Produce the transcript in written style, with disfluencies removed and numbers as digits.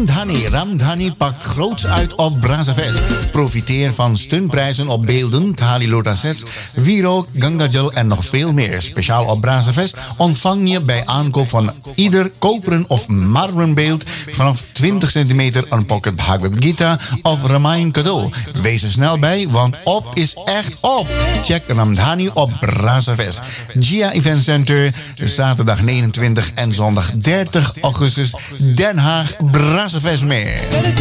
Ramdhani pakt groots uit op Brazafest. Profiteer van stunprijzen op beelden, Thali Lotus sets, wierook, gangajal en nog veel meer. Speciaal op Brazafest ontvang je bij aankoop van ieder koperen of marmeren beeld vanaf 20 centimeter een pocket Bhagavad Gita of Ramayana cadeau. Wees er snel bij, want op is echt op. Check Ramdhani op Brazafest. Gia Event Center, zaterdag 29 en zondag 30 augustus, Den Haag, Brazafest meer.